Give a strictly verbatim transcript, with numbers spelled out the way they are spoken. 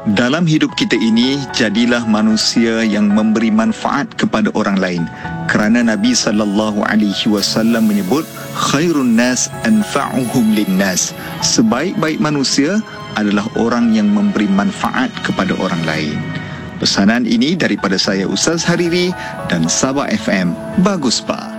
Dalam hidup kita ini, jadilah manusia yang memberi manfaat kepada orang lain. Kerana Nabi sallallahu alaihi wasallam menyebut, khairun nas anfa'uhum linnas. Sebaik-baik manusia adalah orang yang memberi manfaat kepada orang lain. Pesanan ini daripada saya Ustaz Hariri dan Sabah F M. Bagus Pak.